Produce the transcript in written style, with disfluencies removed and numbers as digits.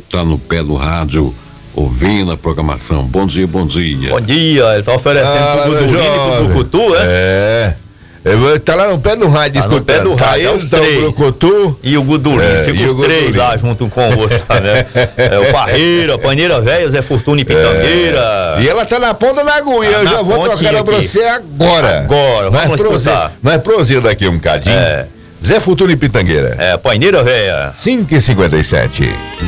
tá no pé do rádio, ouvindo a programação. Bom dia, bom dia. Bom dia, ele tá oferecendo pro Gudulinho e pro Brucutu, Ele tá lá no pé do rádio, no pé do rádio, o Brucutu e o Gudulinho, fica os três lá junto com o outro, né? O Parreira, Paneira Velha, Zé Fortuna e Pitangueira. E ela tá na ponta da agulha, eu já vou tocar ela pra você agora. Vamos escutar. Nós prosseguimos daqui um bocadinho. Zé Fortuna e Pitangueira. Paneira Velha. 5h57.